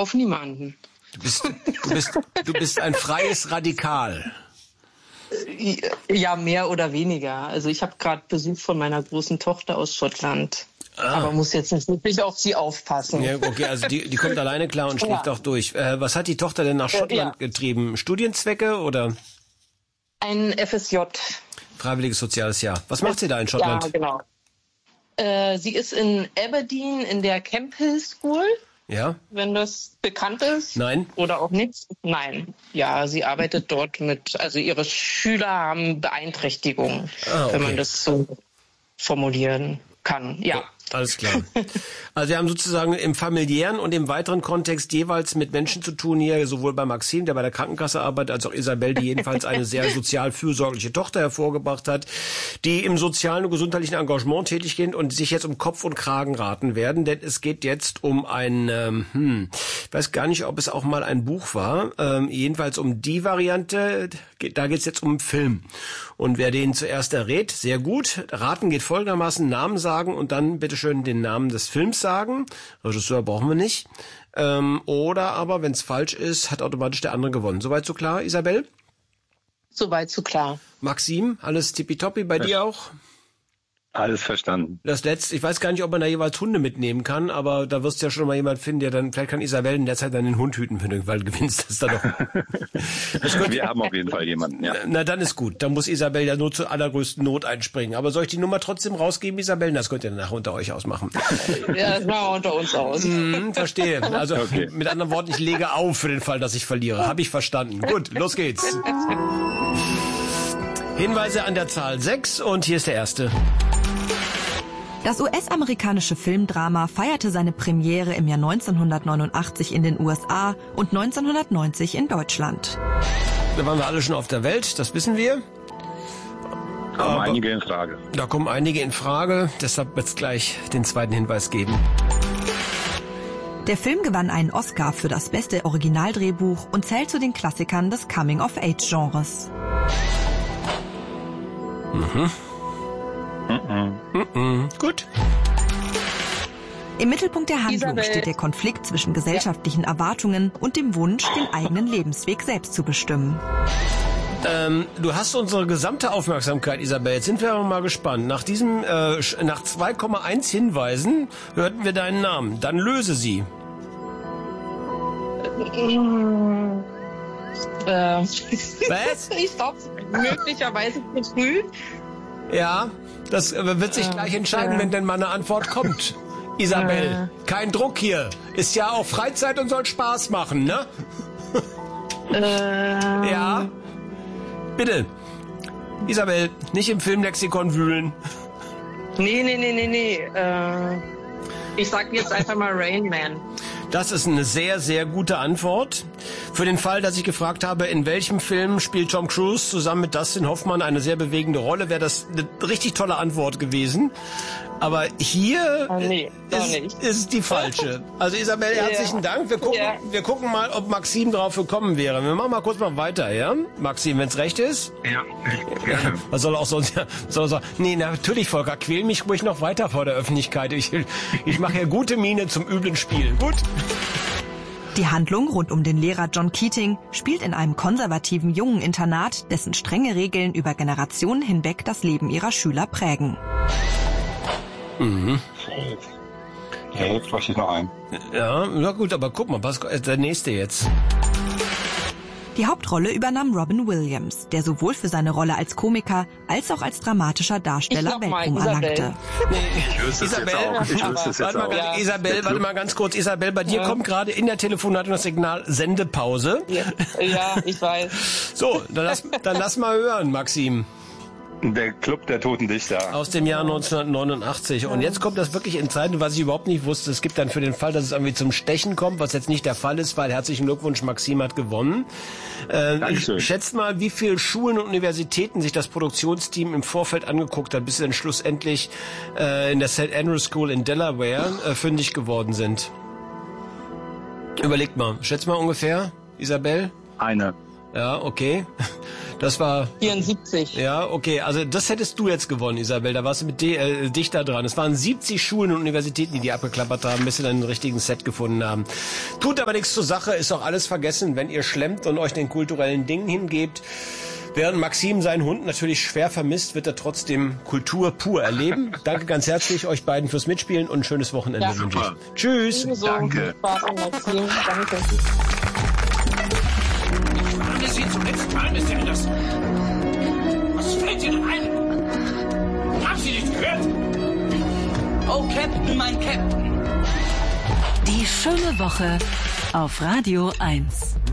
auf niemanden. Du bist ein freies Radikal. Ja, mehr oder weniger. Also ich habe gerade Besuch von meiner großen Tochter aus Schottland. Aber muss jetzt nicht wirklich auf sie aufpassen. Ja, okay, also die kommt alleine klar und schläft auch durch. Was hat die Tochter denn nach Schottland getrieben? Studienzwecke oder? Ein FSJ. Freiwilliges soziales Jahr. Was macht sie da in Schottland? Ja, genau. Sie ist in Aberdeen in der Camphill School. Ja. Wenn das bekannt ist. Nein. Oder auch nicht. Nein. Ja, sie arbeitet dort also ihre Schüler haben Beeinträchtigungen, wenn man das so formulieren kann. Ja. Alles klar. Also wir haben sozusagen im familiären und im weiteren Kontext jeweils mit Menschen zu tun hier, sowohl bei Maxim, der bei der Krankenkasse arbeitet, als auch Isabel, die jedenfalls eine sehr sozial fürsorgliche Tochter hervorgebracht hat, die im sozialen und gesundheitlichen Engagement tätig sind und sich jetzt um Kopf und Kragen raten werden, denn es geht jetzt um ein, ich weiß gar nicht, ob es auch mal ein Buch war, jedenfalls um die Variante, da geht es jetzt um einen Film. Und wer den zuerst errät, sehr gut. Raten geht folgendermaßen: Namen sagen und dann bitte schön den Namen des Films sagen. Regisseur brauchen wir nicht. Oder aber, wenn es falsch ist, hat automatisch der andere gewonnen. Soweit so klar, Isabel? Soweit so klar. Maxim, alles tippitoppi, bei dir auch? Alles verstanden. Das letzte, ich weiß gar nicht, ob man da jeweils Hunde mitnehmen kann, aber da wirst du ja schon mal jemand finden, der dann, vielleicht kann Isabel in der Zeit dann den Hund hüten, wenn du weil gewinnst das dann doch. Wir haben auf jeden Fall jemanden, ja. Na, dann ist gut. Dann muss Isabel ja nur zur allergrößten Not einspringen. Aber soll ich die Nummer trotzdem rausgeben, Isabel? Das könnt ihr danach unter euch ausmachen. Ja, das machen wir unter uns aus. Verstehe. Also mit anderen Worten, ich lege auf für den Fall, dass ich verliere. Habe ich verstanden. Gut, los geht's. Hinweise an der Zahl 6 und hier ist der erste. Das US-amerikanische Filmdrama feierte seine Premiere im Jahr 1989 in den USA und 1990 in Deutschland. Da waren wir alle schon auf der Welt, das wissen wir. Kommen einige in Frage. Da kommen einige in Frage, deshalb wird es gleich den zweiten Hinweis geben. Der Film gewann einen Oscar für das beste Originaldrehbuch und zählt zu den Klassikern des Coming-of-Age-Genres. Gut. Im Mittelpunkt der Handlung steht der Konflikt zwischen gesellschaftlichen Erwartungen und dem Wunsch, den eigenen Lebensweg selbst zu bestimmen. Du hast unsere gesamte Aufmerksamkeit, Isabel. Jetzt sind wir aber mal gespannt. Nach diesem, nach 2,1 Hinweisen hörten wir deinen Namen. Dann löse sie. Was? Ich glaube, möglicherweise zu früh. Ja, das wird sich gleich entscheiden, wenn denn mal eine Antwort kommt. Isabel, kein Druck hier. Ist ja auch Freizeit und soll Spaß machen, ne? Ja. Bitte. Isabel, nicht im Filmlexikon wühlen. Nee. Ich sag jetzt einfach mal Rain Man. Das ist eine sehr, sehr gute Antwort. Für den Fall, dass ich gefragt habe, in welchem Film spielt Tom Cruise zusammen mit Dustin Hoffmann eine sehr bewegende Rolle, wäre das eine richtig tolle Antwort gewesen. Aber hier ist die falsche. Also Isabel, herzlichen Dank. Wir gucken mal, ob Maxim drauf gekommen wäre. Wir machen mal kurz mal weiter, ja? Maxim, wenn's recht ist? Ja. Was soll auch sonst? Nee, natürlich, Volker, quäl mich ruhig noch weiter vor der Öffentlichkeit. Ich mache ja gute Miene zum üblen Spiel. Gut? Die Handlung rund um den Lehrer John Keating spielt in einem konservativen Jungeninternat, dessen strenge Regeln über Generationen hinweg das Leben ihrer Schüler prägen. Ja, jetzt bräuchte ich noch einen. Ja, na gut, aber guck mal, was ist der nächste jetzt? Die Hauptrolle übernahm Robin Williams, der sowohl für seine Rolle als Komiker als auch als dramatischer Darsteller Weltruhm erlangte. Isabel, warte mal ganz kurz. Isabel, bei dir kommt gerade in der Telefonleitung das Signal Sendepause. Ja, ich weiß. So, dann lass mal hören, Maxim. Der Club der Toten Dichter. Aus dem Jahr 1989. Und jetzt kommt das wirklich entscheidende, was ich überhaupt nicht wusste. Es gibt dann für den Fall, dass es irgendwie zum Stechen kommt, was jetzt nicht der Fall ist, weil herzlichen Glückwunsch, Maxim hat gewonnen. Schätzt mal, wie viele Schulen und Universitäten sich das Produktionsteam im Vorfeld angeguckt hat, bis sie dann schlussendlich in der St. Andrews School in Delaware fündig geworden sind. Überlegt mal. Schätzt mal ungefähr, Isabel? Eine. Ja, okay. Das war 74. Ja, okay. Also das hättest du jetzt gewonnen, Isabel. Da warst du mit dich da dran. Es waren 70 Schulen und Universitäten, die abgeklappert haben, bis sie dann einen richtigen Set gefunden haben. Tut aber nichts zur Sache, ist auch alles vergessen, wenn ihr schlemmt und euch den kulturellen Dingen hingebt. Während Maxim seinen Hund natürlich schwer vermisst, wird er trotzdem Kultur pur erleben. Danke ganz herzlich euch beiden fürs Mitspielen und ein schönes Wochenende wünsche ich. Tschüss. Danke. Spaß an Maxim. Danke. Wann ist Sie zum letzten Mal, Mr. Anderson? Was fällt Ihnen ein? Haben Sie nicht gehört? Oh, Captain, mein Captain. Die schöne Woche auf Radio 1.